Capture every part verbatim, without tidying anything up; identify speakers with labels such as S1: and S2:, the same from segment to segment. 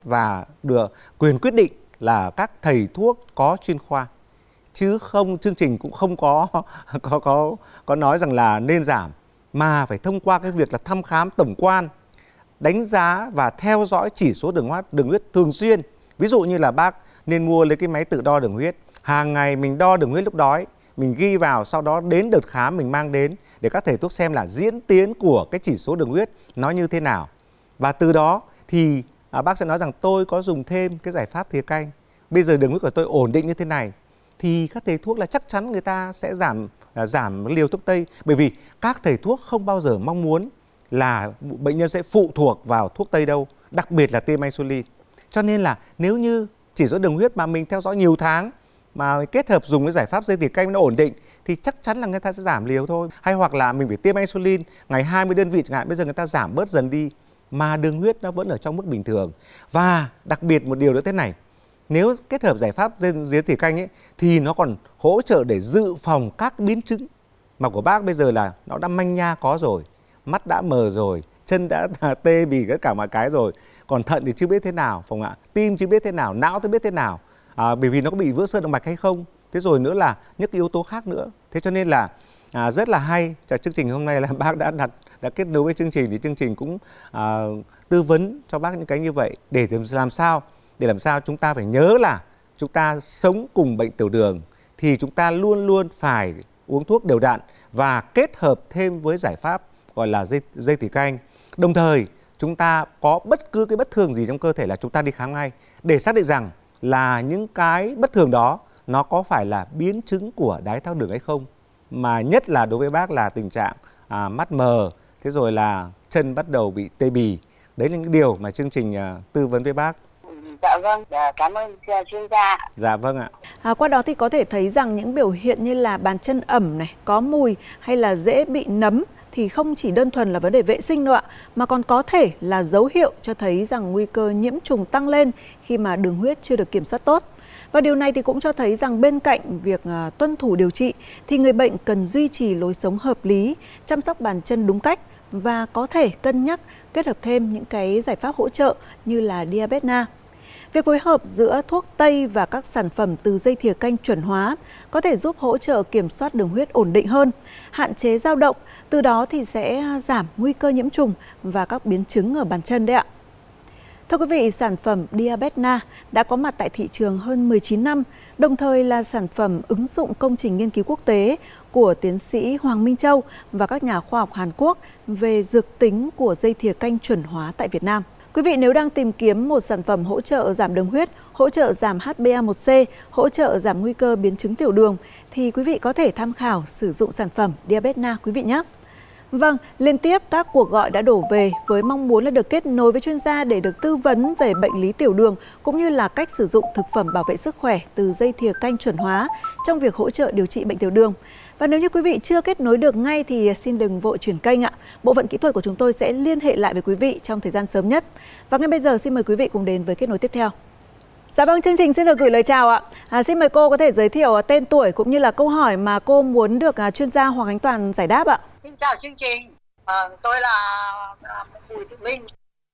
S1: và được quyền quyết định là các thầy thuốc có chuyên khoa, chứ không chương trình cũng không có có có có nói rằng là nên giảm, mà phải thông qua cái việc là thăm khám tổng quan, đánh giá và theo dõi chỉ số đường huyết đường huyết thường xuyên. Ví dụ như là bác nên mua lấy cái máy tự đo đường huyết, hàng ngày mình đo đường huyết lúc đói, mình ghi vào, sau đó đến đợt khám mình mang đến để các thầy thuốc xem là diễn tiến của cái chỉ số đường huyết nó như thế nào. Và từ đó thì à, bác sẽ nói rằng tôi có dùng thêm cái giải pháp thìa canh, bây giờ đường huyết của tôi ổn định như thế này, thì các thầy thuốc là chắc chắn người ta sẽ giảm à, giảm liều thuốc tây, bởi vì các thầy thuốc không bao giờ mong muốn là bệnh nhân sẽ phụ thuộc vào thuốc tây đâu, đặc biệt là tiêm insulin. Cho nên là nếu như chỉ số đường huyết mà mình theo dõi nhiều tháng mà kết hợp dùng cái giải pháp dây thìa canh nó ổn định thì chắc chắn là người ta sẽ giảm liều thôi. Hay hoặc là mình phải tiêm insulin ngày hai mươi đơn vị chẳng hạn, bây giờ người ta giảm bớt dần đi mà đường huyết nó vẫn ở trong mức bình thường. Và đặc biệt một điều nữa thế này, nếu kết hợp giải pháp dây thìa canh ấy thì nó còn hỗ trợ để dự phòng các biến chứng mà của bác bây giờ là nó đã manh nha có rồi, mắt đã mờ rồi, chân đã tê bì tất cả mọi cái rồi, còn thận thì chưa biết thế nào, phòng ạ, tim chưa biết thế nào, não tôi biết thế nào, à, bởi vì nó có bị vữa sơ động mạch hay không. Thế rồi nữa là những cái yếu tố khác nữa. Thế cho nên là à, rất là hay. Chương trình hôm nay là bác đã đặt đã kết nối với chương trình thì chương trình cũng à, tư vấn cho bác những cái như vậy để làm sao để làm sao chúng ta phải nhớ là chúng ta sống cùng bệnh tiểu đường thì chúng ta luôn luôn phải uống thuốc đều đặn và kết hợp thêm với giải pháp gọi là dây dây thìa canh. Đồng thời chúng ta có bất cứ cái bất thường gì trong cơ thể là chúng ta đi khám ngay để xác định rằng là những cái bất thường đó nó có phải là biến chứng của đái tháo đường hay không. Mà nhất là đối với bác là tình trạng à, mắt mờ, thế rồi là chân bắt đầu bị tê bì. Đấy là những điều mà chương trình à, tư vấn với bác.
S2: Dạ vâng, cảm ơn chuyên gia.
S1: Dạ vâng ạ.
S3: À, qua đó thì có thể thấy rằng những biểu hiện như là bàn chân ẩm này, có mùi hay là dễ bị nấm thì không chỉ đơn thuần là vấn đề vệ sinh đâu ạ, mà còn có thể là dấu hiệu cho thấy rằng nguy cơ nhiễm trùng tăng lên khi mà đường huyết chưa được kiểm soát tốt. Và điều này thì cũng cho thấy rằng bên cạnh việc uh, tuân thủ điều trị thì người bệnh cần duy trì lối sống hợp lý, chăm sóc bàn chân đúng cách và có thể cân nhắc kết hợp thêm những cái giải pháp hỗ trợ như là Diabetna. Việc phối hợp giữa thuốc tây và các sản phẩm từ dây thìa canh chuẩn hóa có thể giúp hỗ trợ kiểm soát đường huyết ổn định hơn, hạn chế dao động, từ đó thì sẽ giảm nguy cơ nhiễm trùng và các biến chứng ở bàn chân đấy ạ. Thưa quý vị, sản phẩm Diabetna đã có mặt tại thị trường hơn mười chín năm, đồng thời là sản phẩm ứng dụng công trình nghiên cứu quốc tế của tiến sĩ Hoàng Minh Châu và các nhà khoa học Hàn Quốc về dược tính của dây thìa canh chuẩn hóa tại Việt Nam. Quý vị nếu đang tìm kiếm một sản phẩm hỗ trợ giảm đường huyết, hỗ trợ giảm H b A một C, hỗ trợ giảm nguy cơ biến chứng tiểu đường, thì quý vị có thể tham khảo sử dụng sản phẩm Diabetna quý vị nhé. Vâng, liên tiếp các cuộc gọi đã đổ về với mong muốn là được kết nối với chuyên gia để được tư vấn về bệnh lý tiểu đường cũng như là cách sử dụng thực phẩm bảo vệ sức khỏe từ dây thìa canh chuẩn hóa trong việc hỗ trợ điều trị bệnh tiểu đường. Và nếu như quý vị chưa kết nối được ngay thì xin đừng vội chuyển kênh ạ. Bộ phận kỹ thuật của chúng tôi sẽ liên hệ lại với quý vị trong thời gian sớm nhất. Và ngay bây giờ xin mời quý vị cùng đến với kết nối tiếp theo. Dạ vâng, chương trình xin được gửi lời chào ạ. À, xin mời cô có thể giới thiệu tên tuổi cũng như là câu hỏi mà cô muốn được chuyên gia Hoàng Ánh Toàn giải đáp ạ.
S2: Xin chào chương trình, à, tôi là à, Bùi Thị Minh.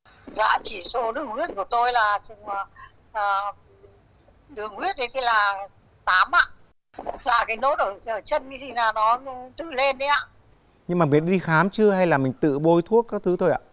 S2: Dạ, chỉ số đường huyết của tôi là à, đường huyết thì là tám ạ. Dạ, cái nốt ở, ở chân cái gì là nó tự lên đấy ạ.
S1: Nhưng mà mình đi khám chưa hay là mình tự bôi thuốc các thứ thôi ạ?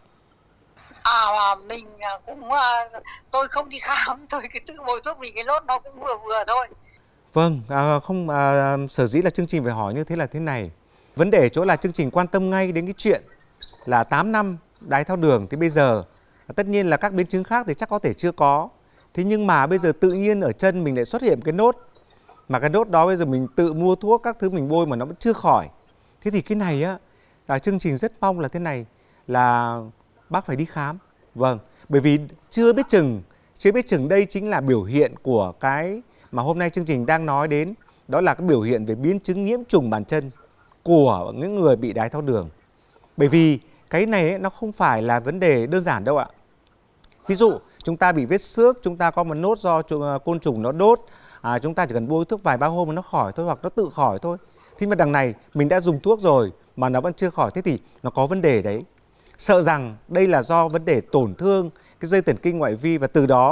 S2: À, mình cũng tôi không đi khám, tôi cứ tự bôi thuốc vì cái nốt nó cũng vừa vừa thôi.
S1: Vâng, à, không à, sở dĩ là chương trình phải hỏi như thế là thế này. Vấn đề chỗ là chương trình quan tâm ngay đến cái chuyện là tám năm đái tháo đường thì bây giờ tất nhiên là các biến chứng khác thì chắc có thể chưa có. Thế nhưng mà bây giờ tự nhiên ở chân mình lại xuất hiện cái nốt, mà cái nốt đó bây giờ mình tự mua thuốc các thứ mình bôi mà nó vẫn chưa khỏi. Thế thì cái này á, là chương trình rất mong là thế này, là bác phải đi khám. Vâng, bởi vì chưa biết chừng, chưa biết chừng đây chính là biểu hiện của cái mà hôm nay chương trình đang nói đến. Đó là cái biểu hiện về biến chứng nhiễm trùng bàn chân của những người bị đái tháo đường. Bởi vì cái này ấy, nó không phải là vấn đề đơn giản đâu ạ. Ví dụ chúng ta bị vết xước, chúng ta có một nốt do côn trùng nó đốt, à, chúng ta chỉ cần bôi thuốc vài ba hôm mà nó khỏi thôi, hoặc nó tự khỏi thôi. Thế mà đằng này mình đã dùng thuốc rồi mà nó vẫn chưa khỏi, thế thì nó có vấn đề đấy. Sợ rằng đây là do vấn đề tổn thương cái dây thần kinh ngoại vi và từ đó